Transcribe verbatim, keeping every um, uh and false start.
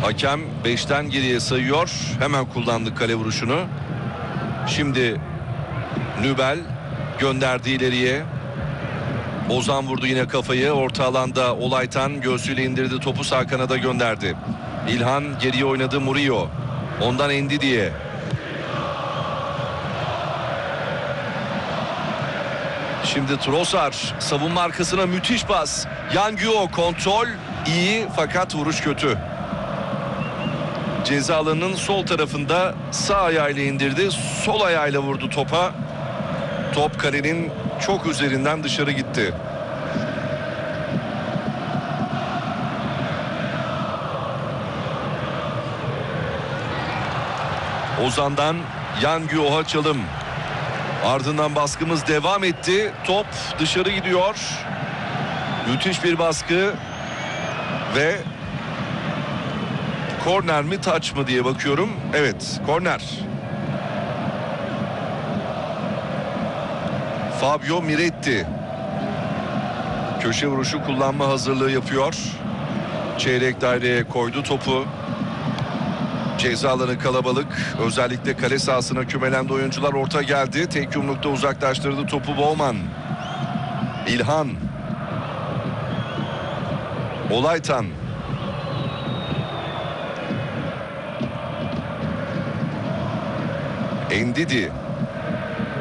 Hakem beşten geriye sayıyor. Hemen kullandı kale vuruşunu. Şimdi Nübel gönderdi ileriye. Ozan vurdu yine kafayı. Orta alanda Olaytan göğsüyle indirdi. Topu sağ kanada gönderdi. İlhan geriye oynadı. Murillo. Ondan Endidi'ye. Şimdi Trossard savunma arkasına müthiş pas. Yangyo kontrol iyi fakat vuruş kötü. Ceza alanının sol tarafında sağ ayağıyla indirdi. Sol ayağıyla vurdu topa. Top kalenin çok üzerinden dışarı gitti. Ozan'dan Yangyo'ya çalım. Ardından baskımız devam etti. Top dışarı gidiyor. Müthiş bir baskı. Ve korner mi taç mı diye bakıyorum. Evet, korner. Fabio Miretti köşe vuruşu kullanma hazırlığı yapıyor. Çeyrek daireye koydu topu. Ceza alanı kalabalık. Özellikle kale sahasına kümelendi oyuncular. Orta geldi. Tek yumrukta uzaklaştırdı topu Bowman. İlhan. Olaytan. Endidi.